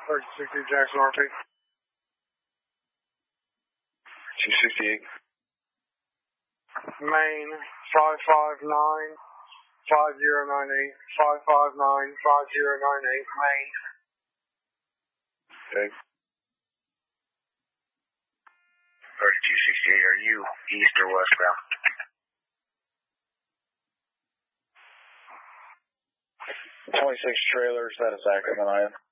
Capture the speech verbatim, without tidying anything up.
thirty-six Jackson R P. two sixty-eight. Main five five nine five zero nine eight. five five nine five zero nine eight. Main. Okay. thirty-two sixty-eight, are you east or westbound? twenty-six trailers, that is active on I M.